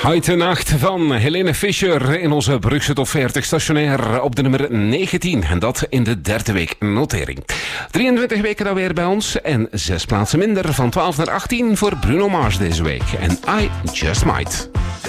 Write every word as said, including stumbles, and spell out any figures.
Heute Nacht van Helene Fischer in onze Brugse Top veertig stationair op de nummer negentien. En dat in de derde week notering. drieëntwintig weken dan weer bij ons en zes plaatsen minder van twaalf naar achttien voor Bruno Mars deze week. En I Just Might.